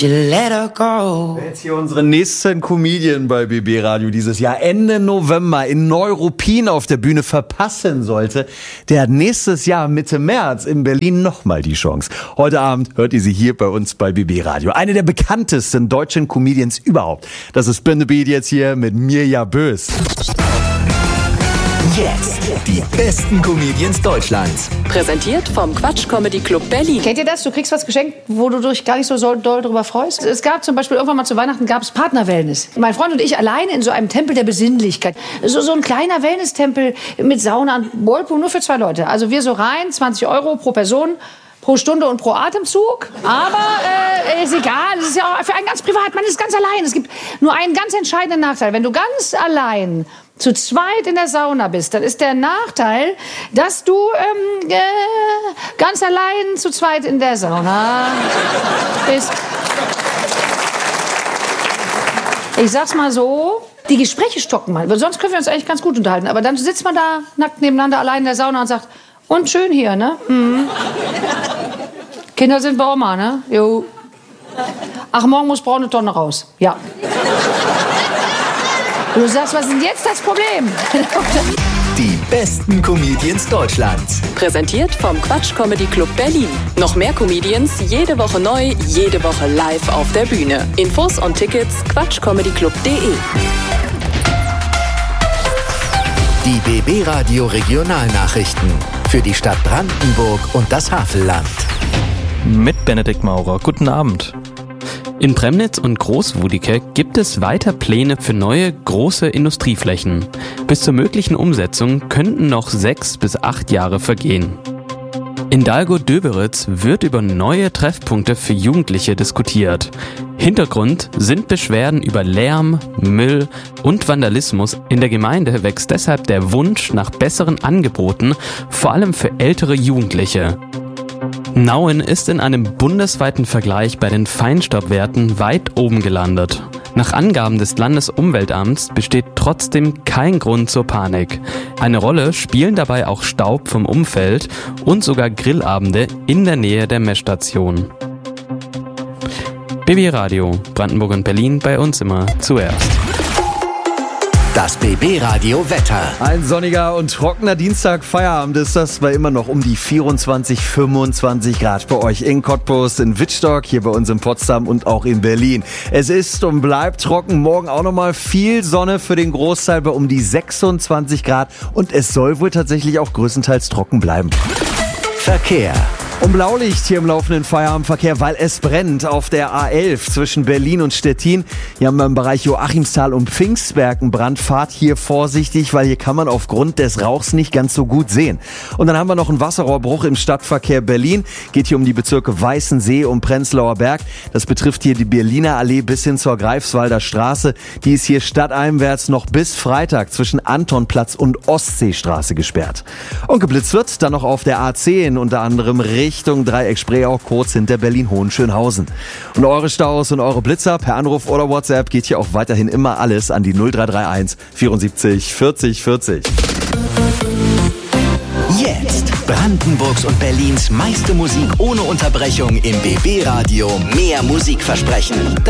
Let her go. Wer jetzt hier unsere nächsten Comedian bei BB Radio dieses Jahr Ende November in Neuruppin auf der Bühne verpassen sollte, der hat nächstes Jahr Mitte März in Berlin nochmal die Chance. Heute Abend hört ihr sie hier bei uns bei BB Radio. Eine der bekanntesten deutschen Comedians überhaupt. Das ist Spin the Beat jetzt hier mit Mirja Bös. Jetzt die besten Comedians Deutschlands. Präsentiert vom Quatsch Comedy Club Berlin. Kennt ihr das? Du kriegst was geschenkt, wo du dich gar nicht so doll drüber freust. Es gab zum Beispiel irgendwann mal zu Weihnachten gab's Partner-Wellness. Mein Freund und ich alleine in so einem Tempel der Besinnlichkeit. So ein kleiner Wellness-Tempel mit Sauna und Whirlpool nur für 2 Leute. Also wir so rein, 20 € pro Person. Pro Stunde und pro Atemzug. Aber ist egal, es ist ja auch für einen ganz privat, man ist ganz allein. Es gibt nur einen ganz entscheidenden Nachteil. Wenn du ganz allein zu zweit in der Sauna bist, dann ist der Nachteil, dass du ganz allein zu zweit in der Sauna bist. Ich sag's mal so, die Gespräche stocken mal. Sonst können wir uns eigentlich ganz gut unterhalten. Aber dann sitzt man da nackt nebeneinander allein in der Sauna und sagt, und schön hier, ne? Mhm. Kinder sind bei Oma, ne? Jo. Ach, morgen muss braune Tonne raus. Ja. Du sagst, was ist denn jetzt das Problem? Die besten Comedians Deutschlands. Präsentiert vom Quatsch Comedy Club Berlin. Noch mehr Comedians, jede Woche neu, jede Woche live auf der Bühne. Infos und Tickets quatschcomedyclub.de. Die BB Radio Regionalnachrichten für die Stadt Brandenburg und das Havelland. Mit Benedikt Maurer. Guten Abend. In Premnitz und Großwudike gibt es weiter Pläne für neue, große Industrieflächen. Bis zur möglichen Umsetzung könnten noch 6 bis 8 Jahre vergehen. In Dalgo-Döberitz wird über neue Treffpunkte für Jugendliche diskutiert. Hintergrund sind Beschwerden über Lärm, Müll und Vandalismus. In der Gemeinde wächst deshalb der Wunsch nach besseren Angeboten, vor allem für ältere Jugendliche. Nauen ist in einem bundesweiten Vergleich bei den Feinstaubwerten weit oben gelandet. Nach Angaben des Landesumweltamts besteht trotzdem kein Grund zur Panik. Eine Rolle spielen dabei auch Staub vom Umfeld und sogar Grillabende in der Nähe der Messstation. BB Radio, Brandenburg und Berlin, bei uns immer zuerst. Das BB Radio Wetter. Ein sonniger und trockener Dienstag, Feierabend ist das bei immer noch um die 24, 25 Grad bei euch in Cottbus, in Wittstock, hier bei uns in Potsdam und auch in Berlin. Es ist und bleibt trocken, morgen auch nochmal viel Sonne für den Großteil bei um die 26 Grad und es soll wohl tatsächlich auch größtenteils trocken bleiben. Verkehr. Um Blaulicht hier im laufenden Feierabendverkehr, weil es brennt auf der A11 zwischen Berlin und Stettin. Hier haben wir im Bereich Joachimsthal und Pfingstberg einen Brand. Fahrt hier vorsichtig, weil hier kann man aufgrund des Rauchs nicht ganz so gut sehen. Und dann haben wir noch einen Wasserrohrbruch im Stadtverkehr Berlin. Geht hier um die Bezirke Weißensee und Prenzlauer Berg. Das betrifft hier die Berliner Allee bis hin zur Greifswalder Straße. Die ist hier stadteinwärts noch bis Freitag zwischen Antonplatz und Ostseestraße gesperrt. Und geblitzt wird dann noch auf der A10, unter anderem Richtung Dreieck-Spree, auch kurz hinter Berlin-Hohenschönhausen. Und eure Staus und eure Blitzer per Anruf oder WhatsApp geht hier auch weiterhin immer alles an die 0331 74 40 40. Jetzt Brandenburgs und Berlins meiste Musik ohne Unterbrechung im BB Radio. Mehr Musikversprechen.